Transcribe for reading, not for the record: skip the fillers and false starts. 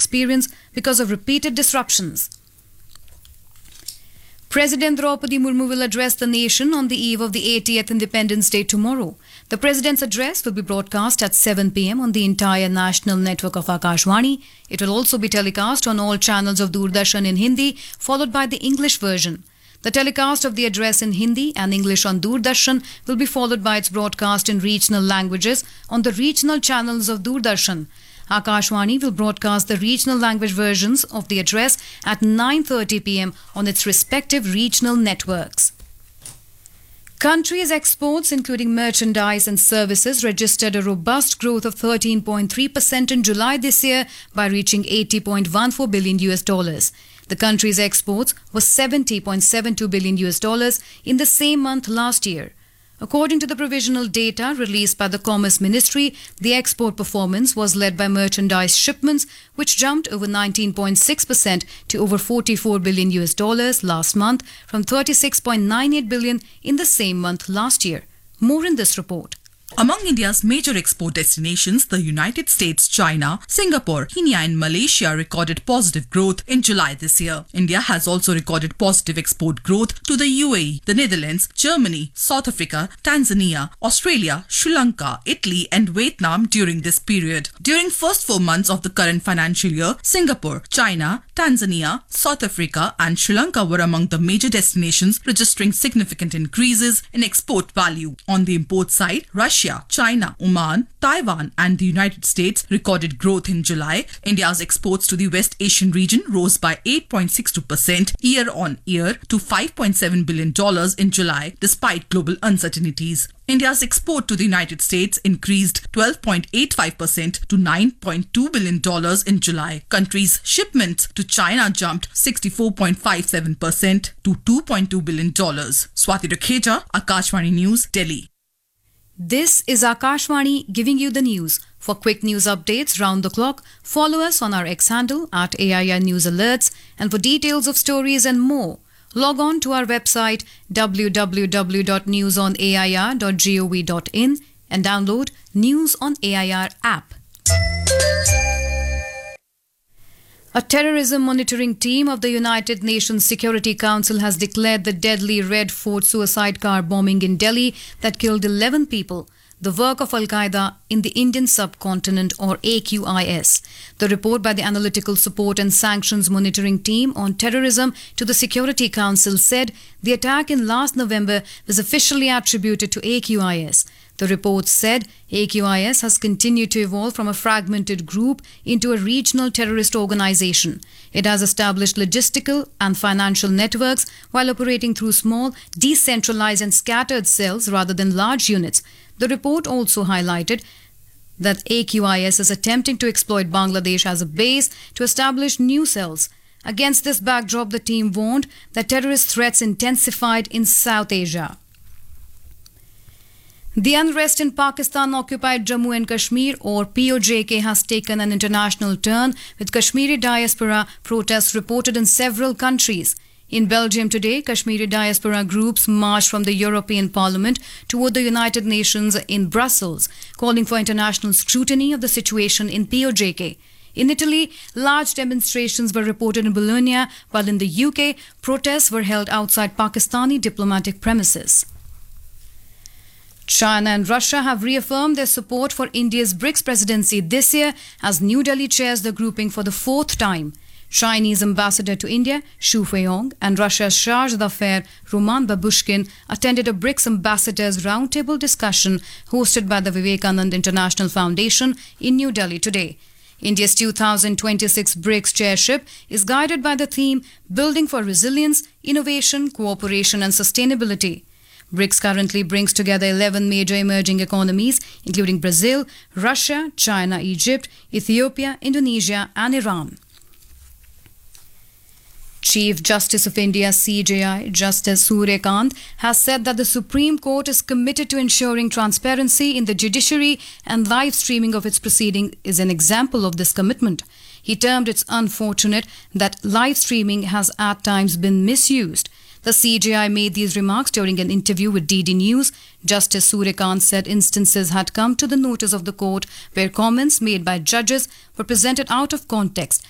experience because of repeated disruptions. President Draupadi Murmu will address the nation on the eve of the 80th Independence Day tomorrow. The President's address will be broadcast at 7 p.m. on the entire national network of Akashvani. It will also be telecast on all channels of Doordarshan in Hindi, followed by the English version. The telecast of the address in Hindi and English on Doordarshan will be followed by its broadcast in regional languages on the regional channels of Doordarshan. Akashvani will broadcast the regional language versions of the address at 9:30 p.m. on its respective regional networks. Country's exports, including merchandise and services, registered a robust growth of 13.3% in July this year by reaching $80.14 billion. The country's exports were $70.72 billion in the same month last year. According to the provisional data released by the Commerce Ministry, the export performance was led by merchandise shipments, which jumped over 19.6% to over $44 billion last month from $36.98 billion in the same month last year. More in this report. Among India's major export destinations, the United States, China, Singapore, Kenya and Malaysia recorded positive growth in July this year. India has also recorded positive export growth to the UAE, the Netherlands, Germany, South Africa, Tanzania, Australia, Sri Lanka, Italy and Vietnam during this period. During first 4 months of the current financial year, Singapore, China, Tanzania, South Africa and Sri Lanka were among the major destinations registering significant increases in export value. On the import side, Russia, China, Oman, Taiwan and the United States recorded growth in July. India's exports to the West Asian region rose by 8.62% year-on-year to $5.7 billion in July despite global uncertainties. India's export to the United States increased 12.85% to $9.2 billion in July. Country's shipments to China jumped 64.57% to $2.2 billion. Swati Rakheja, Akashvani News, Delhi. This is Akashvani giving you the news. For quick news updates round the clock, follow us on our X handle at AIR News Alerts, and for details of stories and more, log on to our website www.newsonair.gov.in and download News on AIR app. A terrorism monitoring team of the United Nations Security Council has declared the deadly Red Fort suicide car bombing in Delhi that killed 11 people the work of Al-Qaeda in the Indian subcontinent, or AQIS. The report by the Analytical Support and Sanctions Monitoring Team on Terrorism to the Security Council said the attack in last November was officially attributed to AQIS. The report said AQIS has continued to evolve from a fragmented group into a regional terrorist organization. It has established logistical and financial networks while operating through small, decentralized and scattered cells rather than large units. The report also highlighted that AQIS is attempting to exploit Bangladesh as a base to establish new cells. Against this backdrop, the team warned that terrorist threats intensified in South Asia. The unrest in Pakistan-occupied Jammu and Kashmir, or POJK, has taken an international turn, with Kashmiri diaspora protests reported in several countries. In Belgium today, Kashmiri diaspora groups marched from the European Parliament toward the United Nations in Brussels, calling for international scrutiny of the situation in POJK. In Italy, large demonstrations were reported in Bologna, while in the UK, protests were held outside Pakistani diplomatic premises. China and Russia have reaffirmed their support for India's BRICS presidency this year as New Delhi chairs the grouping for the 4th time. Chinese ambassador to India, Xu Feiyong, and Russia's charge d'affaires, Roman Babushkin, attended a BRICS ambassadors roundtable discussion hosted by the Vivekanand International Foundation in New Delhi today. India's 2026 BRICS chairship is guided by the theme Building for Resilience, Innovation, Cooperation and Sustainability. BRICS currently brings together 11 major emerging economies, including Brazil, Russia, China, Egypt, Ethiopia, Indonesia and Iran. Chief Justice of India CJI, Justice Surya Kant, has said that the Supreme Court is committed to ensuring transparency in the judiciary, and live streaming of its proceeding is an example of this commitment. He termed it unfortunate that live streaming has at times been misused. The CJI made these remarks during an interview with DD News. Justice Surya Kant said instances had come to the notice of the court where comments made by judges were presented out of context